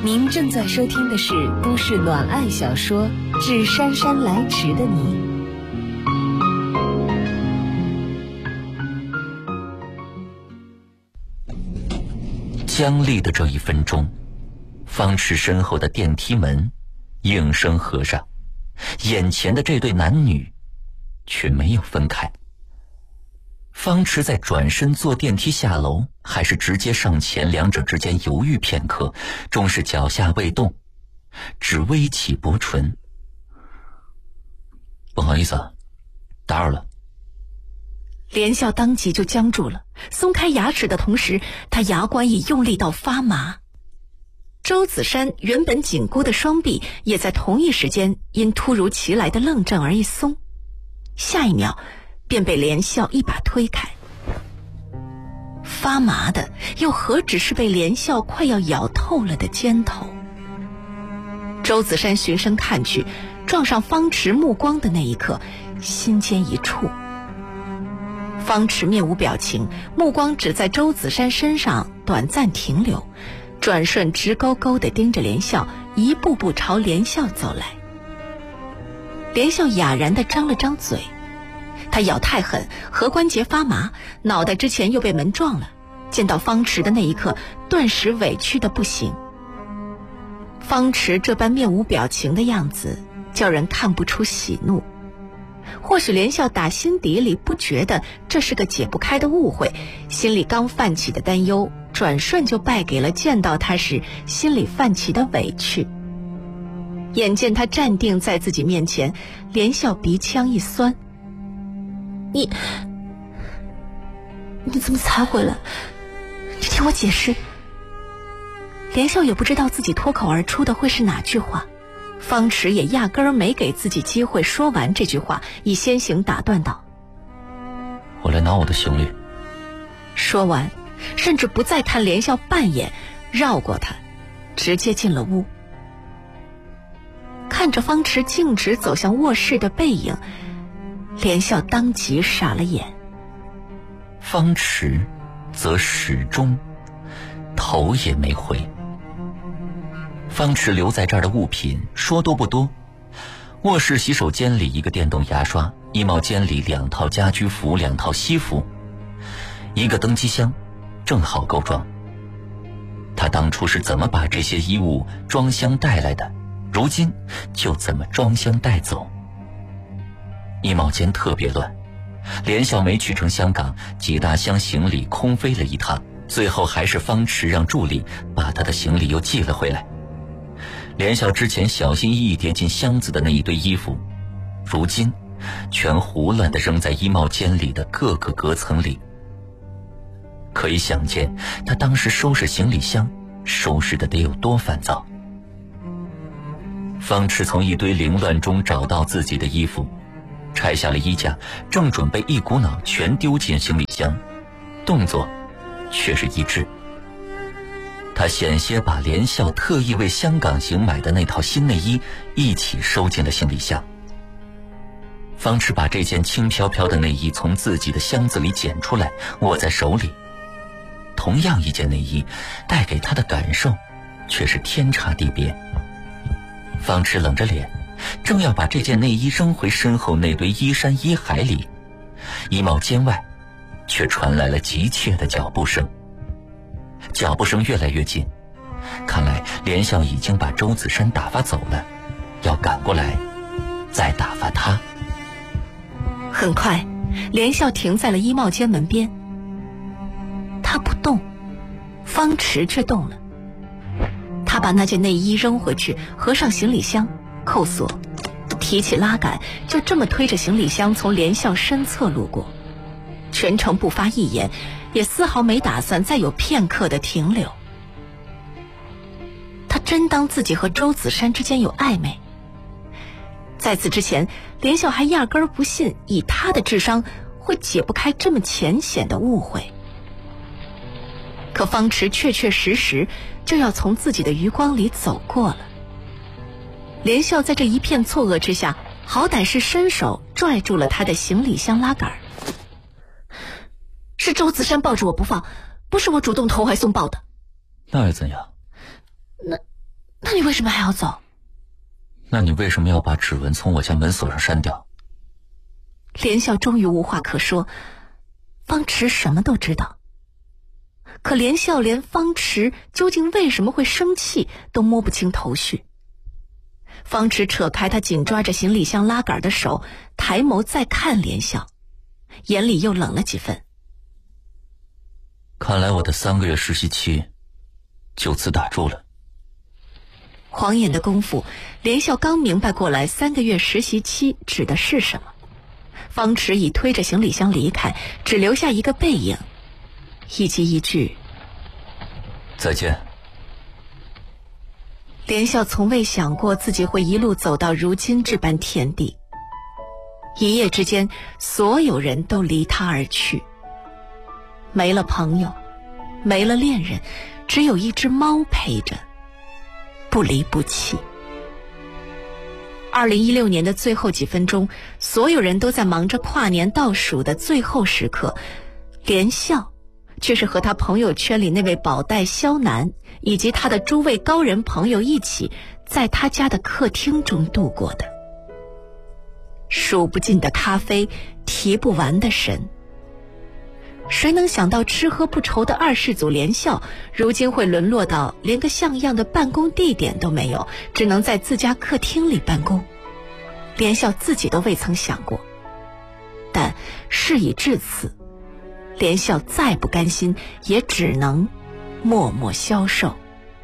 您正在收听的是都市暖爱小说《致姗姗来迟的你》。 僵立的这一分钟，方池身后的电梯门应声合上，眼前的这对男女却没有分开。方池在转身坐电梯下楼，还是直接上前，两者之间犹豫片刻，终是脚下未动，只微起薄唇：“不好意思啊，打扰了。” 连笑当即就僵住了，松开牙齿的同时，他牙关已用力到发麻。周子珊原本紧箍的双臂也在同一时间因突如其来的愣怔而一松，下一秒便被连笑一把推开。发麻的又何止是被连笑快要咬透了的肩头。周子珊循声看去，撞上方池目光的那一刻，心间一触。方池面无表情，目光只在周子珊身上短暂停留，转瞬直勾勾地盯着连笑，一步步朝连笑走来。连笑哑然地张了张嘴，他咬太狠，颌关节发麻，脑袋之前又被门撞了，见到方池的那一刻，顿时委屈得不行。方池这般面无表情的样子，叫人看不出喜怒。或许连笑打心底里不觉得这是个解不开的误会，心里刚泛起的担忧，转瞬就败给了见到他时心里泛起的委屈。眼见他站定在自己面前，连笑鼻腔一酸：“你怎么才回来？你听我解释。”连笑也不知道自己脱口而出的会是哪句话，方池也压根儿没给自己机会说完这句话，已先行打断道：“ 我来拿我的行李。” 说完，甚至不再看连笑半眼，绕过他，直接进了屋。看着方池径直走向卧室的背影，连笑当即傻了眼。 方池则始终头也没回。方池留在这儿的物品说多不多，卧室洗手间里一个电动牙刷，衣帽间里2套家居服2套西服，一个登机箱正好够装。他当初是怎么把这些衣物装箱带来的，如今就怎么装箱带走。衣帽间特别乱，连笑没去成香港，几大箱行李空飞了一趟，最后还是方池让助理把他的行李又寄了回来。连笑之前小心翼翼叠进箱子的那一堆衣服，如今全胡乱地扔在衣帽间里的各个隔层里。可以想见他当时收拾行李箱收拾的得有多烦躁。方池从一堆凌乱中找到自己的衣服，拆下了衣架，正准备一股脑全丢进行李箱，动作却是一致。他险些把连笑特意为香港行买的那套新内衣一起收进了行李箱。方池把这件轻飘飘的内衣从自己的箱子里捡出来，握在手里。同样一件内衣带给他的感受却是天差地别。方池冷着脸，正要把这件内衣扔回身后那堆衣衫衣海里，衣帽间外却传来了急切的脚步声。脚步声越来越近，看来连笑已经把周子珊打发走了，要赶过来再打发他。 很快，连笑停在了衣帽间门边。他不动，方池却动了。他把那件内衣扔回去，合上行李箱，扣锁，提起拉杆，就这么推着行李箱从连笑身侧路过，全程不发一言，也丝毫没打算再有片刻的停留。他真当自己和周子珊之间有暧昧？在此之前，连笑还压根儿不信以他的智商会解不开这么浅显的误会。可方池确确实实就要从自己的余光里走过了。连笑在这一片错愕之下，好歹是伸手拽住了他的行李箱拉杆。是周子珊抱着我不放，不是我主动投怀送抱的。 那又怎样？ 那你为什么还要走？ 那你为什么要把指纹从我家门锁上删掉？ 连笑终于无话可说，方池什么都知道，可连笑连方池究竟为什么会生气都摸不清头绪。方池扯开他紧抓着行李箱拉杆的手，抬眸再看连笑，眼里又冷了几分。 看来我的3个月实习期就此打住了。 晃眼的功夫，连笑刚明白过来3个月实习期指的是什么。方池已推着行李箱离开，只留下一个背影，以及一句再见。 连笑从未想过自己会一路走到如今这般田地。一夜之间，所有人都离他而去，没了朋友，没了恋人，只有一只猫陪着，不离不弃。2016年的最后几分钟，所有人都在忙着跨年倒数的最后时刻，连笑却是和他朋友圈里那位宝黛萧楠以及他的诸位高人朋友一起在他家的客厅中度过的。数不尽的咖啡，提不完的神。谁能想到吃喝不愁的二世祖连笑，如今会沦落到连个像样的办公地点都没有，只能在自家客厅里办公。连笑自己都未曾想过，但事已至此，连笑再不甘心，也只能默默消受。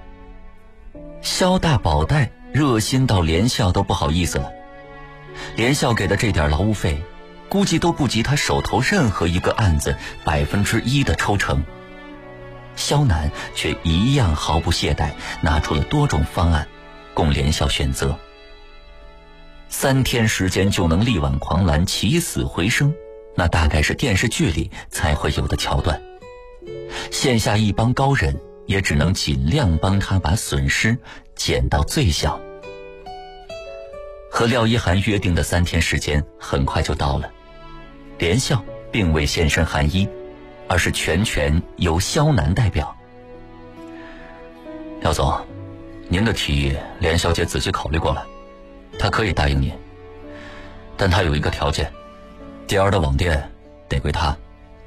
萧大宝黛热心到连笑都不好意思了，连笑给的这点劳务费估计都不及他手头任何一个案子1%的抽成。萧楠却一样毫不懈怠，拿出了多种方案供连笑选择。3天时间就能力挽狂澜，起死回生，那大概是电视剧里才会有的桥段。线下一帮高人也只能尽量帮他把损失减到最小。和廖一涵约定的3天时间很快就到了，连笑并未现身寒衣，而是全权由萧楠代表。廖总，您的提议连小姐仔细考虑过了，她可以答应您，但她有一个条件，DR 的网店得归她。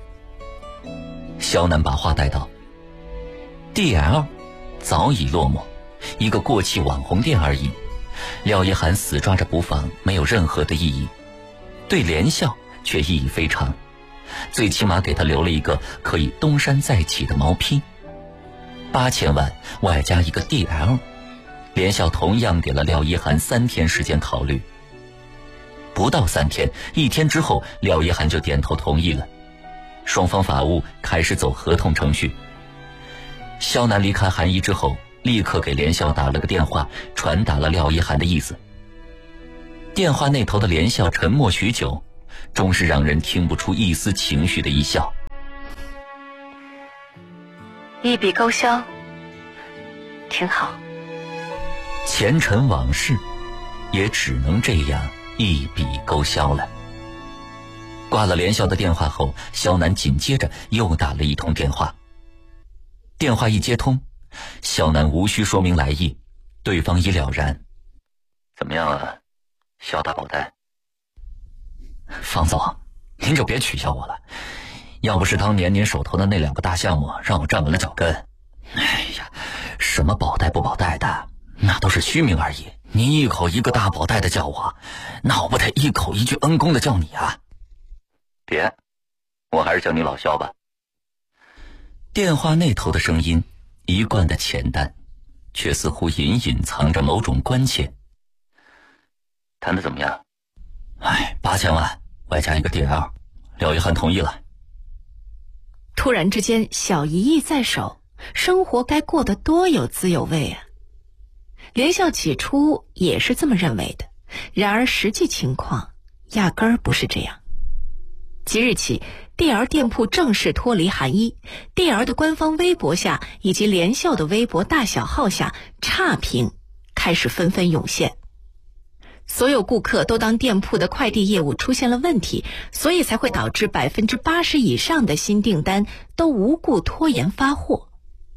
萧楠把话带到， DL 早已落寞，一个过气网红店而已，廖一涵死抓着不放没有任何的意义，对连笑却意义非常，最起码给他留了一个可以东山再起的毛坯。8000万外加一个 DL， 连笑同样给了廖一涵3天时间考虑。不到3天，1天之后，廖一涵就点头同意了，双方法务开始走合同程序。萧楠离开韩一之后，立刻给连笑打了个电话，传达了廖一涵的意思。电话那头的连笑沉默许久，终是让人听不出一丝情绪的一笑。 一笔勾销，挺好。 前尘往事也只能这样一笔勾销了。挂了连笑的电话后，萧楠紧接着又打了一通电话。电话一接通，萧楠无需说明来意，对方已了然。怎么样啊，萧大宝黛？方总，您就别取笑我了，要不是当年您手头的那2个大项目让我站稳了脚跟，哎呀，什么宝黛不宝黛的，那都是虚名而已。您一口一个大宝黛的叫我，那我不得一口一句恩公的叫你啊？别，我还是叫你老萧吧。电话那头的声音一贯的浅淡，却似乎隐隐藏着某种关切。谈得怎么样？8000万外加一个 DL， 廖一涵同意了。 突然之间，小一亿在手，生活该过得多有滋有味啊！连笑起初也是这么认为的，然而实际情况压根儿不是这样。即日起，DL 店铺正式脱离韩一， DL 的官方微博下以及连笑的微博大小号下，差评开始纷纷涌现。所有顾客都当店铺的快递业务出现了问题，所以才会导致80%以上的新订单都无故拖延发货。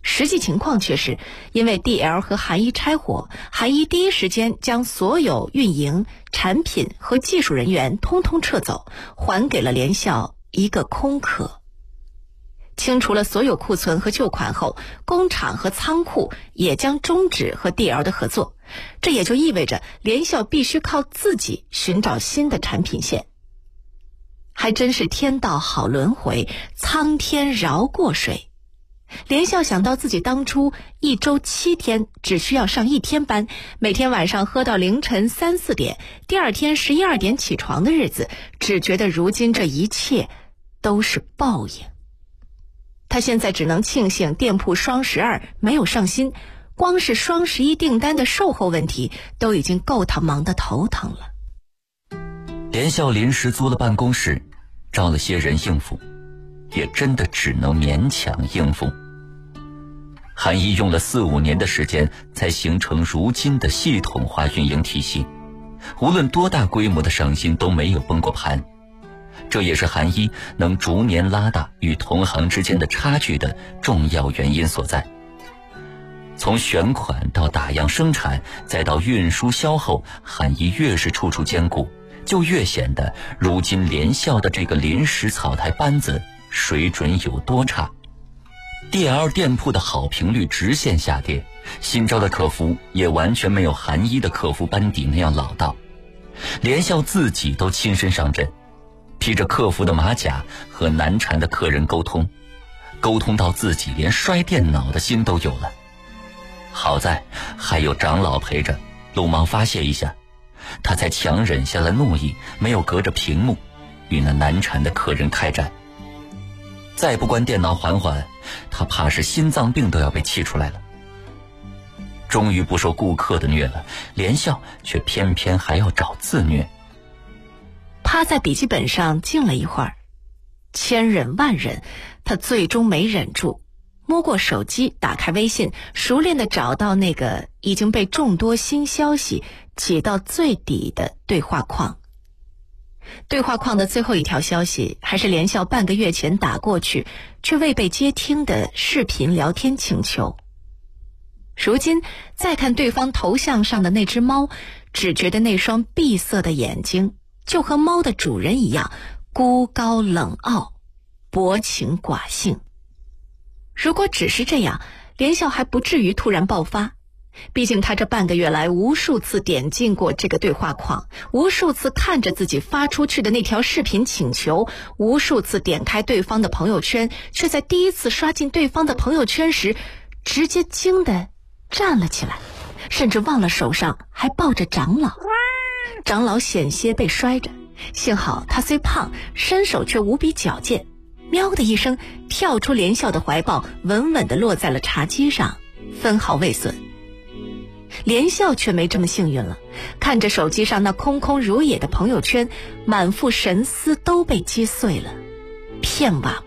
实际情况却是，因为 DL 和韩一拆伙，韩一第一时间将所有运营、产品和技术人员通通撤走，还给了联校一个空壳。清除了所有库存和旧款后，工厂和仓库也将终止和 DL 的合作，这也就意味着联校必须靠自己寻找新的产品线。还真是天道好轮回，苍天饶过谁。联校想到自己当初1周7天只需要上1天班，每天晚上喝到凌晨3、4点，第二天11、12点起床的日子，只觉得如今这一切都是报应。他现在只能庆幸店铺双12没有上新，光是双11订单的售后问题都已经够他忙得头疼了。 联校临时租了办公室，招了些人应付，也真的只能勉强应付。韩一用了4、5年的时间才形成如今的系统化运营体系，无论多大规模的上新都没有崩过盘。这也是韩一能逐年拉大与同行之间的差距的重要原因所在。从选款到打样生产，再到运输销后，韩一越是处处兼顾，就越显得如今联校的这个临时草台班子水准有多差。DL 店铺的好评率直线下跌，新招的客服也完全没有韩一的客服班底那样老道。联校自己都亲身上阵，披着客服的马甲和难缠的客人沟通到自己连摔电脑的心都有了。好在还有长老陪着，鲁莽发泄一下，他才强忍下了怒意，没有隔着屏幕与那难缠的客人开战。再不关电脑缓缓，他怕是心脏病都要被气出来了。终于不受顾客的虐了，联校却偏偏还要找自虐。 趴在笔记本上静了一会儿，千忍万忍，他最终没忍住，摸过手机，打开微信，熟练地找到那个已经被众多新消息挤到最底的对话框。对话框的最后一条消息还是联校半个月前打过去却未被接听的视频聊天请求。如今再看对方头像上的那只猫，只觉得那双闭塞的眼睛就和猫的主人一样孤高冷傲，薄情寡性。如果只是这样，联校还不至于突然爆发。毕竟他这半个月来无数次点进过这个对话框，无数次看着自己发出去的那条视频请求，无数次点开对方的朋友圈，却在第一次刷进对方的朋友圈时直接惊得站了起来，甚至忘了手上还抱着长老。长老险些被摔着，幸好他虽胖，身手却无比矫健，喵的一声跳出联校的怀抱，稳稳地落在了茶几上，分毫未损。联校却没这么幸运了，看着手机上那空空如也的朋友圈，满腹神思都被击碎了，片瓦